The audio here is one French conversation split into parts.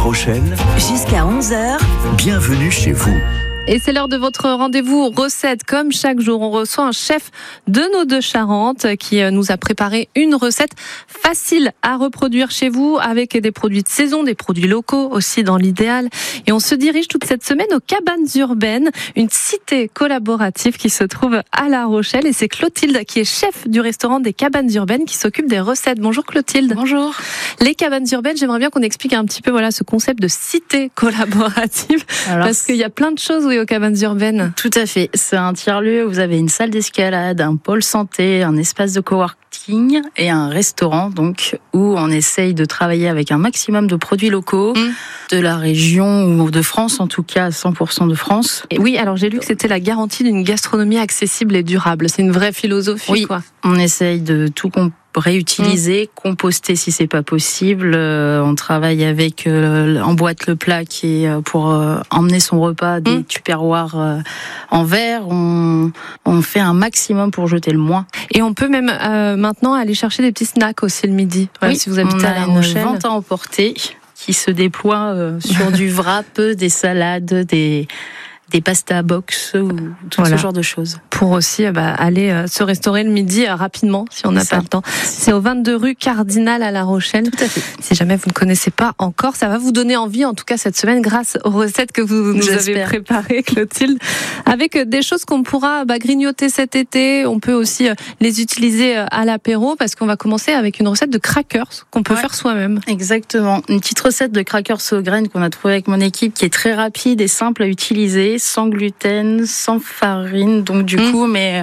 Rochelle, jusqu'à 11h. Bienvenue chez vous. Et c'est l'heure de votre rendez-vous recette. Comme chaque jour, on reçoit un chef de nos deux Charentes qui nous a préparé une recette facile à reproduire chez vous avec des produits de saison, des produits locaux aussi dans l'idéal. Et on se dirige toute cette semaine aux Cabanes Urbaines, une cité collaborative qui se trouve à La Rochelle. Et c'est Clotilde qui est chef du restaurant des Cabanes Urbaines qui s'occupe des recettes. Bonjour Clotilde. Bonjour. Les Cabanes Urbaines, j'aimerais bien qu'on explique un petit peu ce concept de cité collaborative. Alors, parce qu'il y a plein de choses aux Cabanes Urbaines. Tout à fait. C'est un tiers-lieu où vous avez une salle d'escalade, un pôle santé, un espace de coworking et un restaurant donc où on essaye de travailler avec un maximum de produits locaux de la région ou de France, en tout cas 100% de France. Et oui, alors j'ai lu que c'était la garantie d'une gastronomie accessible et durable. C'est une vraie philosophie, oui, quoi. On essaye de tout réutiliser, composter si c'est pas possible. On travaille avec Emboîte le Plat qui est pour emmener son repas des tupperwares en verre. On fait un maximum pour jeter le moins. Et on peut même maintenant aller chercher des petits snacks aussi le midi. Oui, si vous habitez à La on a Rochelle. une vente à emporter qui se déploie sur du wrap, des salades, des pasta box ou tout ce genre de choses. Pour aussi aller se restaurer le midi rapidement si on n'a pas le temps. C'est au 22 rue Cardinal à La Rochelle. Tout à fait. Si jamais vous ne connaissez pas encore, ça va vous donner envie en tout cas cette semaine grâce aux recettes que vous nous avez préparées, Clotilde. Avec des choses qu'on pourra grignoter cet été. On peut aussi les utiliser à l'apéro parce qu'on va commencer avec une recette de crackers qu'on peut faire soi-même. Exactement. Une petite recette de crackers aux graines qu'on a trouvée avec mon équipe qui est très rapide et simple à utiliser, sans gluten, sans farine, donc du coup, mais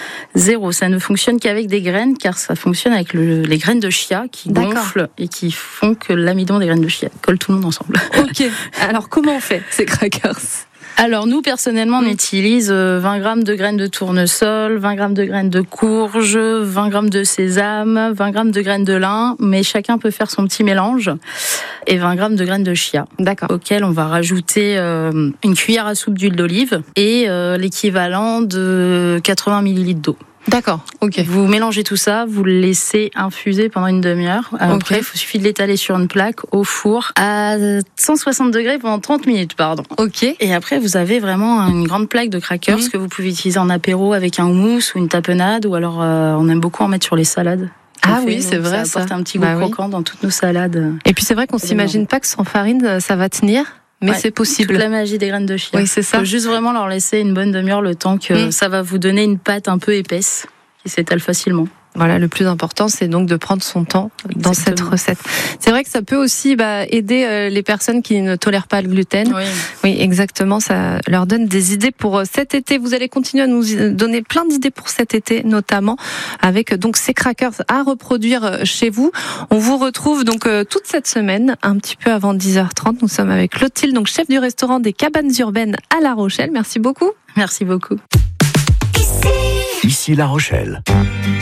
zéro. Ça ne fonctionne qu'avec des graines, car ça fonctionne avec les graines de chia qui gonflent et qui font que l'amidon des graines de chia colle tout le monde ensemble. Ok. Alors comment on fait ces crackers ? Alors nous, personnellement, on utilise 20 grammes de graines de tournesol, 20 grammes de graines de courge, 20 grammes de sésame, 20 grammes de graines de lin, mais chacun peut faire son petit mélange, et 20 grammes de graines de chia, auquel on va rajouter une cuillère à soupe d'huile d'olive et l'équivalent de 80 millilitres d'eau. D'accord, ok. Vous mélangez tout ça, vous le laissez infuser pendant une demi-heure. Après, il suffit de l'étaler sur une plaque au four à 160 degrés pendant 30 minutes, Ok. Et après, vous avez vraiment une grande plaque de crackers que vous pouvez utiliser en apéro avec un houmous ou une tapenade, ou alors on aime beaucoup en mettre sur les salades. C'est vrai, ça apporte un petit goût croquant dans toutes nos salades. Et puis c'est vrai qu'on s'imagine pas que sans farine, ça va tenir. Mais c'est possible. Toute la magie des graines de chia. Oui, c'est ça. Il faut juste vraiment leur laisser une bonne demi-heure le temps que ça va vous donner une pâte un peu épaisse qui s'étale facilement. Voilà, le plus important, c'est donc de prendre son temps dans cette recette. C'est vrai que ça peut aussi aider les personnes qui ne tolèrent pas le gluten. Oui, exactement. Ça leur donne des idées pour cet été. Vous allez continuer à nous donner plein d'idées pour cet été, notamment avec donc ces crackers à reproduire chez vous. On vous retrouve donc toute cette semaine, un petit peu avant 10h30. Nous sommes avec Clotilde, donc chef du restaurant des Cabanes Urbaines à La Rochelle. Merci beaucoup. Merci beaucoup. Ici La Rochelle.